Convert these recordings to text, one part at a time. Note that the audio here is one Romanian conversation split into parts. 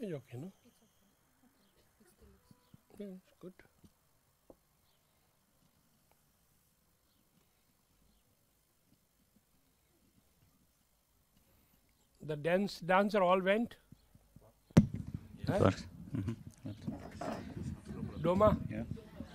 It's okay, no? Yeah, it's good. The dancer all went? It Huh? works. Doma, Yeah.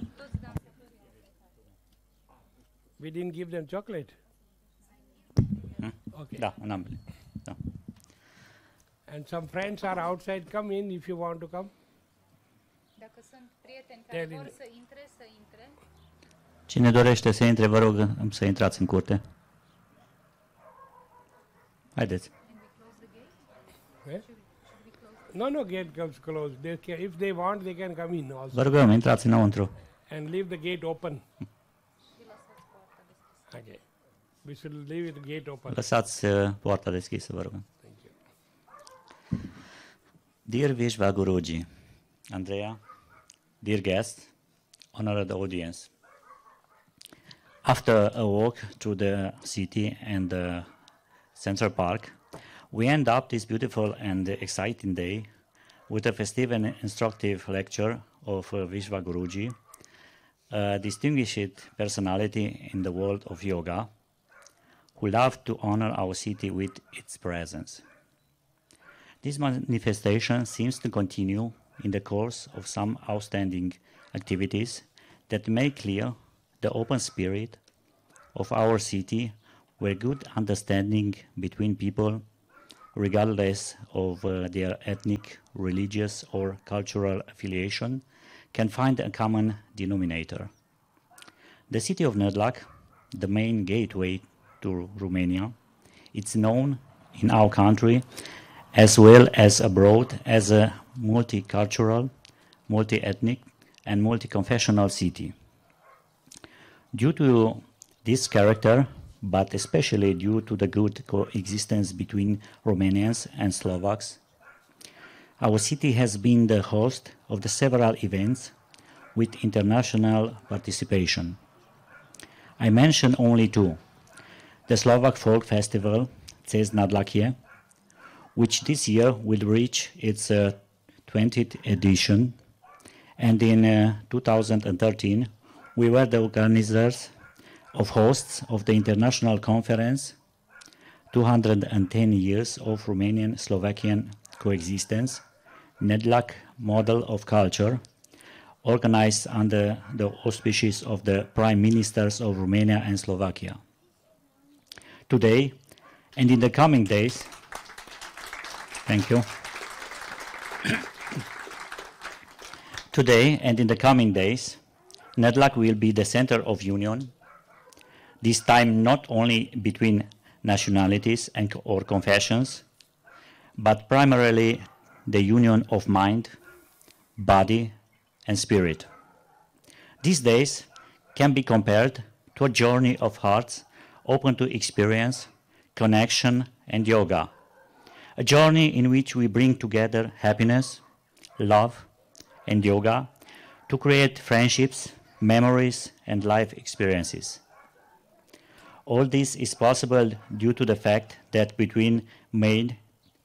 we didn't give them chocolate. Okay. Da, în ambele. Da. And some friends are outside. Come in if you want to come. Dacă sunt prieteni care Tell vor him. să intre. Cine dorește să intre, vă rog să intrați în curte. Haideți. Eh? No, gate comes closed. If they want, they can come in also. Vă rugăm, intrați înăuntru. And leave the gate open. Okay. We should leave the gate open. Lăsați poarta deschisă, vă rugăm. Thank you. Dear Vishva Guruji, Andrea, dear guests, honored audience. After a walk through the city and the Central Park, we end up this beautiful and exciting day with a festive and instructive lecture of Vishva Guruji, a distinguished personality in the world of yoga, who loved to honor our city with its presence. This manifestation seems to continue in the course of some outstanding activities that make clear the open spirit of our city, where good understanding between people, regardless of their ethnic, religious, or cultural affiliation, can find a common denominator. The city of Nădlac, the main gateway to Romania, it's known in our country as well as abroad as a multicultural, multi-ethnic, and multi-confessional city. Due to this character, but especially due to the good coexistence between Romanians and Slovaks, our city has been the host of the several events with international participation. I mention only two: the Slovak Folk Festival, Cez Nadlakie, which this year will reach its 20th edition, and in 2013 we were the organizers of hosts of the international conference 210 Years of Romanian-Slovakian Coexistence, Nădlac Model of Culture, organized under the auspices of the Prime Ministers of Romania and Slovakia. Today and in the coming days, thank you. Today and in the coming days, Nădlac will be the center of union, this time not only between nationalities or confessions, but primarily the union of mind, body, and spirit. These days can be compared to a journey of hearts open to experience, connection, and yoga, a journey in which we bring together happiness, love, and yoga to create friendships, memories, and life experiences. All this is possible due to the fact that between May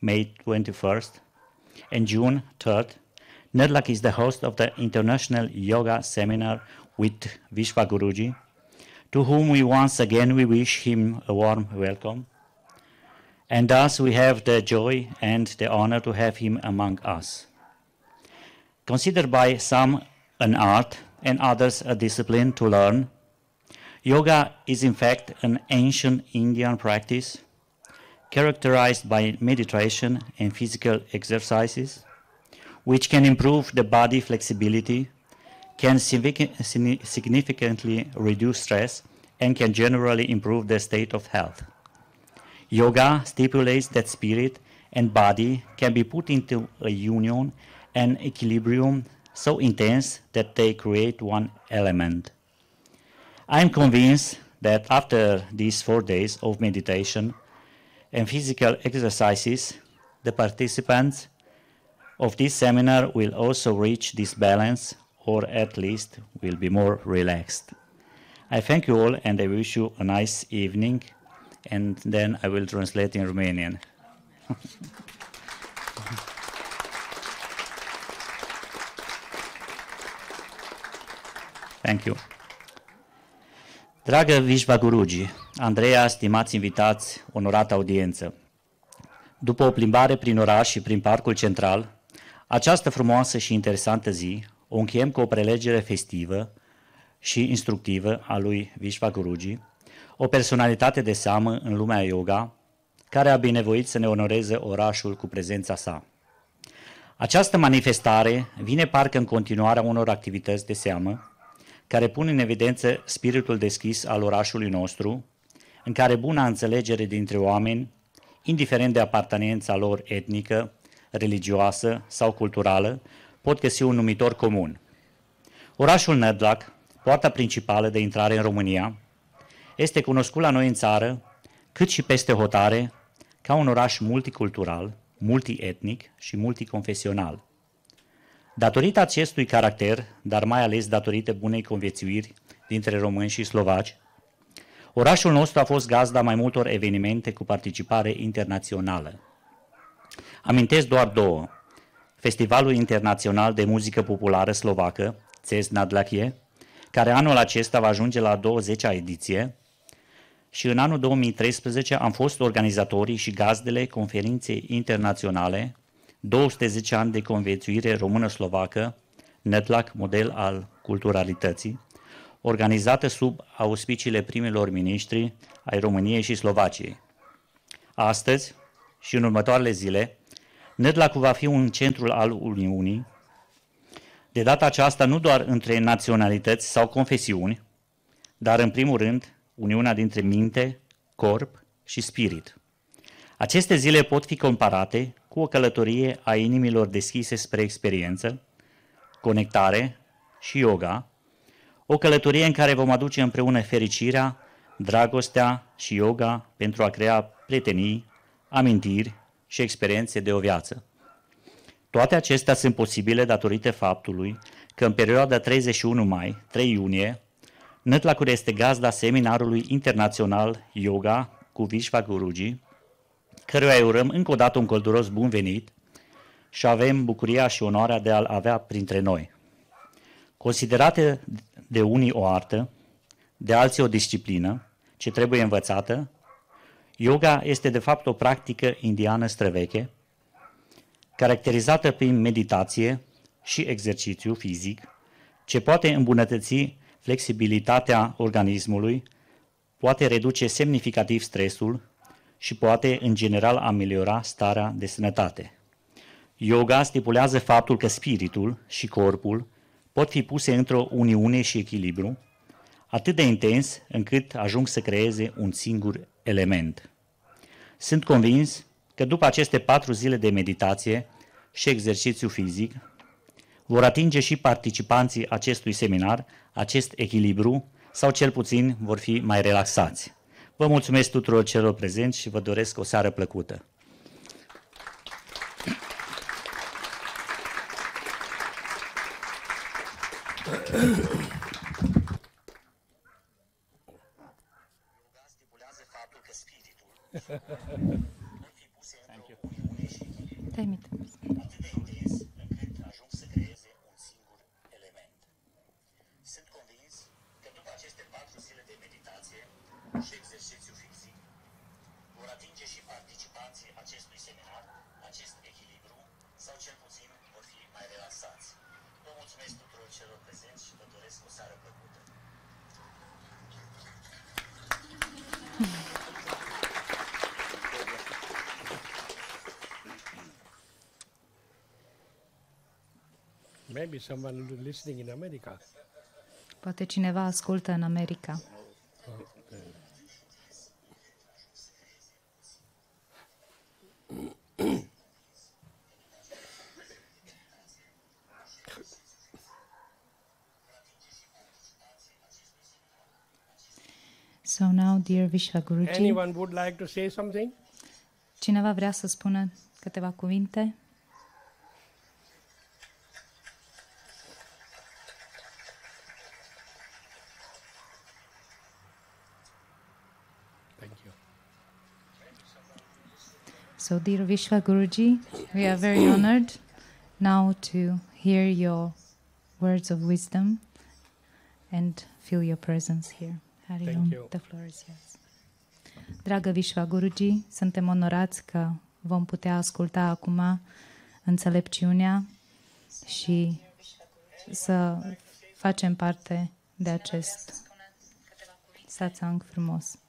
21st and June 3rd, Nădlac is the host of the International Yoga Seminar with Vishva Guruji, to whom we once again wish him a warm welcome. And thus we have the joy and the honor to have him among us. Considered by some an art and others a discipline to learn, yoga is in fact an ancient Indian practice characterized by meditation and physical exercises, which can improve the body flexibility, can significantly reduce stress, and can generally improve the state of health. Yoga stipulates that spirit and body can be put into a union and equilibrium so intense that they create one element. I am convinced that after these 4 days of meditation and physical exercises, the participants of this seminar will also reach this balance, or at least will be more relaxed. I thank you all and I wish you a nice evening, and then I will translate in Romanian. Thank you. Dragă Vishva Guruji, Andreea, stimați invitați, onorată audiență, după o plimbare prin oraș și prin parcul central, această frumoasă și interesantă zi o încheiem cu o prelegere festivă și instructivă a lui Vishva Guruji, o personalitate de seamă în lumea yoga, care a binevoit să ne onoreze orașul cu prezența sa. Această manifestare vine parcă în continuarea unor activități de seamă, care pun în evidență spiritul deschis al orașului nostru, în care buna înțelegere dintre oameni, indiferent de apartenența lor etnică, religioasă sau culturală, pot găsi un numitor comun. Orașul Nădlac, poarta principală de intrare în România, este cunoscut la noi în țară, cât și peste hotare, ca un oraș multicultural, multietnic și multiconfesional. Datorită acestui caracter, dar mai ales datorită bunei conviețuiri dintre români și slovaci, orașul nostru a fost gazda mai multor evenimente cu participare internațională. Amintesc doar două: Festivalul Internațional de Muzică Populară Slovacă, CES Nadlakie, care anul acesta va ajunge la 20-a ediție, și în anul 2013 am fost organizatorii și gazdele conferinței internaționale 210 ani de conviețuire română-slovacă, Nădlac, model al culturalității, organizată sub auspiciile primilor miniștri ai României și Slovaciei. Astăzi și în următoarele zile, Nădlacul va fi un centru al Uniunii, de data aceasta nu doar între naționalități sau confesiuni, dar în primul rând uniunea dintre minte, corp și spirit. Aceste zile pot fi comparate cu o călătorie a inimilor deschise spre experiență, conectare și yoga, o călătorie în care vom aduce împreună fericirea, dragostea și yoga pentru a crea prietenii, amintiri și experiențe de o viață. Toate acestea sunt posibile datorită faptului că în perioada 31 mai-3 iunie, Nădlacul este gazda seminarului internațional Yoga cu Vishva Guruji, căruia îi urăm încă o dată un călduros bun venit și avem bucuria și onoarea de a-l avea printre noi. Considerată de unii o artă, de alții o disciplină ce trebuie învățată, yoga este de fapt o practică indiană străveche, caracterizată prin meditație și exercițiu fizic, ce poate îmbunătăți flexibilitatea organismului, poate reduce semnificativ stresul și poate, în general, ameliora starea de sănătate. Yoga stipulează faptul că spiritul și corpul pot fi puse într-o uniune și echilibru, atât de intens încât ajung să creeze un singur element. Sunt convins că după aceste 4 zile de meditație și exercițiu fizic, vor atinge și participanții acestui seminar acest echilibru sau cel puțin vor fi mai relaxați. Vă mulțumesc tuturor celor prezenți și vă doresc o seară plăcută. și exercițiu fizic vor atinge și participanții acestui seminar acest echilibru sau cel puțin vor fi mai relaxați. Vă mulțumesc tuturor celor prezenți și vă doresc o seară plăcută. Maybe someone listening in America. Poate cineva ascultă în America. So now, dear Vishva Guruji, Anyone would like to say something? cineva vrea să spună câteva cuvinte? Thank you. So, dear Vishva Guruji, we are very honored now to hear your words of wisdom and feel your presence here. Hari Thank Om, you. the floor is yours. Dragă Vishwa Guruji, suntem onorați că vom putea asculta acum înțelepciunea și să facem parte de acest satsang frumos.